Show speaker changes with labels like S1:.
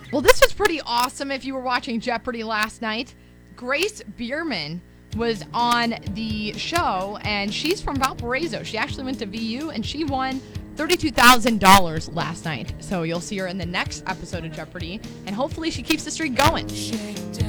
S1: Well, this was pretty awesome if you were watching Jeopardy last night. Grace Bierman was on the show, and she's from Valparaiso. She actually went to VU, and she won $32,000 last night. So you'll see her in the next episode of Jeopardy, and hopefully she keeps the streak going.